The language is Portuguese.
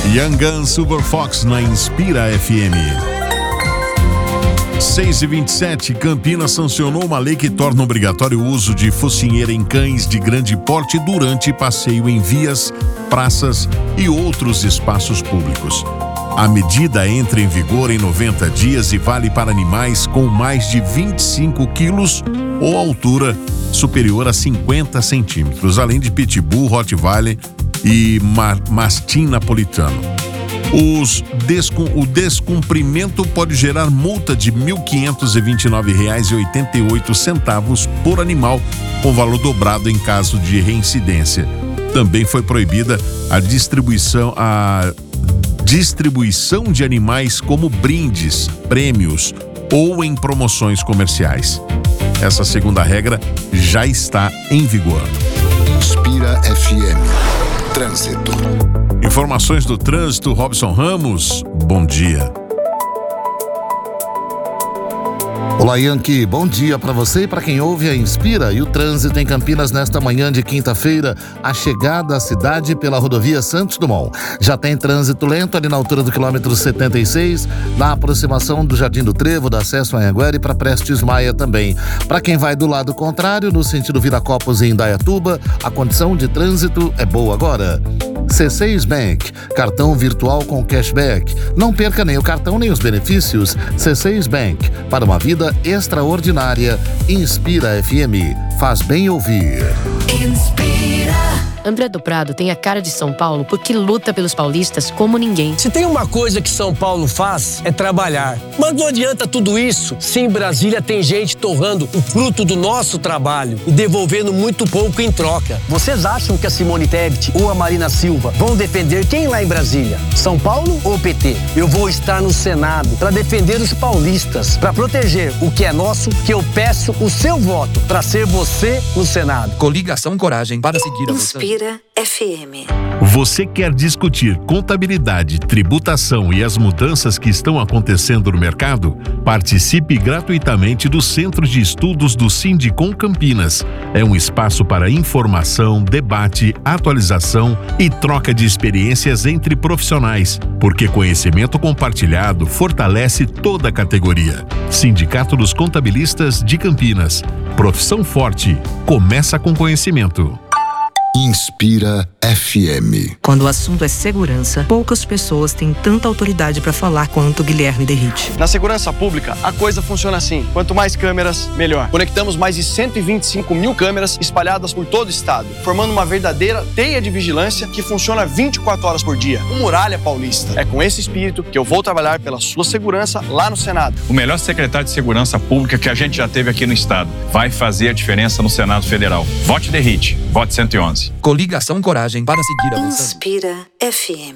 Young Guns, Silver Fox na Inspira FM. 6h27, Campinas sancionou uma lei que torna obrigatório o uso de focinheira em cães de grande porte durante passeio em vias, praças e outros espaços públicos. A medida entra em vigor em 90 dias e vale para animais com mais de 25 quilos ou altura superior a 50 centímetros, além de pitbull, rottweiler e mastim napolitano. O descumprimento pode gerar multa de R$ 1.529,88 por animal, com valor dobrado em caso de reincidência. Também foi proibida a distribuição de animais como brindes, prêmios ou em promoções comerciais. Essa segunda regra já está em vigor. Inspira FM. Trânsito. Informações do trânsito, Robson Ramos, bom dia. Olá, Yankee, bom dia para você e para quem ouve a Inspira. E o trânsito em Campinas nesta manhã de quinta-feira, a chegada à cidade pela rodovia Santos Dumont. Já tem trânsito lento ali na altura do quilômetro 76, na aproximação do Jardim do Trevo, do acesso a Anhanguera e para Prestes Maia também. Para quem vai do lado contrário, no sentido Viracopos e Indaiatuba, a condição de trânsito é boa agora. C6 Bank, cartão virtual com cashback. Não perca nem o cartão nem os benefícios. C6 Bank, para uma vida extraordinária. Inspira FM, faz bem ouvir. Inspira. André do Prado tem a cara de São Paulo porque luta pelos paulistas como ninguém. Se tem uma coisa que São Paulo faz, é trabalhar. Mas não adianta tudo isso se em Brasília tem gente torrando o fruto do nosso trabalho e devolvendo muito pouco em troca. Vocês acham que a Simone Tebet ou a Marina Silva vão defender quem lá em Brasília? São Paulo ou PT? Eu vou estar no Senado para defender os paulistas, Para proteger o que é nosso, que eu peço o seu voto para ser você no Senado. Coligação Coragem para seguir a Inspira FM. Você quer discutir contabilidade, tributação e as mudanças que estão acontecendo no mercado? Participe gratuitamente do Centro de Estudos do Sindicom Campinas. É um espaço para informação, debate, atualização e troca de experiências entre profissionais, porque conhecimento compartilhado fortalece toda a categoria. Sindicato dos Contabilistas de Campinas. Profissão forte. Começa com conhecimento. Inspira FM. Quando o assunto é segurança, poucas pessoas têm tanta autoridade para falar quanto Guilherme Derrite. Na segurança pública, a coisa funciona assim. Quanto mais câmeras, melhor. Conectamos mais de 125 mil câmeras espalhadas por todo o estado, formando uma verdadeira teia de vigilância que funciona 24 horas por dia. O Muralha Paulista. É com esse espírito que eu vou trabalhar pela sua segurança lá no Senado. O melhor secretário de segurança pública que a gente já teve aqui no estado. Vai fazer a diferença no Senado Federal. Vote Derrite. Vote 111. Coligação Coragem para seguir a Inspira FM.